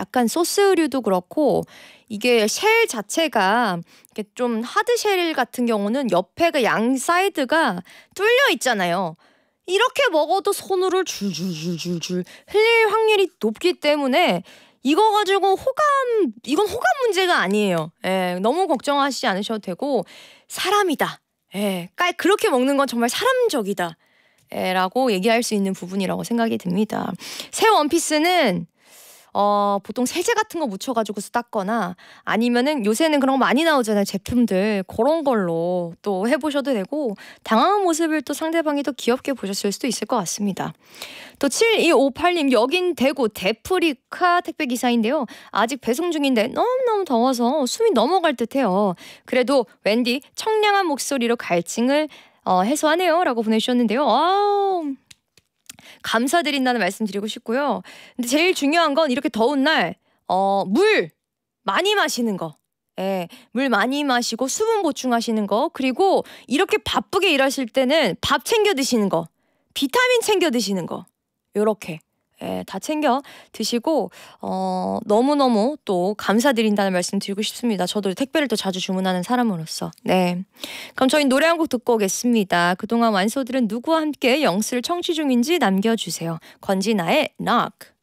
약간 소스류도 그렇고 이게 쉘 자체가 이렇게 좀 하드쉘 같은 경우는 옆에가 양 사이드가 뚫려 있잖아요. 이렇게 먹어도 손으로 줄줄줄줄줄 흘릴 확률이 높기 때문에 이거 가지고 이건 호감 문제가 아니에요. 예, 너무 걱정하시지 않으셔도 되고 사람이다. 예, 그렇게 먹는 건 정말 사람적이다. 라고 얘기할 수 있는 부분이라고 생각이 듭니다. 새 원피스는 보통 세제 같은 거 묻혀가지고 닦거나 아니면은 요새는 그런 거 많이 나오잖아요. 제품들. 그런 걸로 또 해보셔도 되고 당황한 모습을 또 상대방이 더 귀엽게 보셨을 수도 있을 것 같습니다. 또 7258님 여긴 대구 데프리카 택배기사인데요. 아직 배송 중인데 너무너무 더워서 숨이 넘어갈 듯해요. 그래도 웬디 청량한 목소리로 갈증을 해소하네요 라고 보내주셨는데요. 감사드린다는 말씀 드리고 싶고요. 근데 제일 중요한 건 이렇게 더운 날 물 많이 마시는 거. 예, 물 많이 마시고 수분 보충하시는 거. 그리고 이렇게 바쁘게 일하실 때는 밥 챙겨 드시는 거. 비타민 챙겨 드시는 거. 요렇게 다 챙겨 드시고 너무너무 또 감사드린다는 말씀 드리고 싶습니다. 저도 택배를 또 자주 주문하는 사람으로서. 네, 그럼 저희 노래 한 곡 듣고 오겠습니다. 그동안 완소들은 누구와 함께 영스를 청취 중인지 남겨주세요. 권진아의 Knock.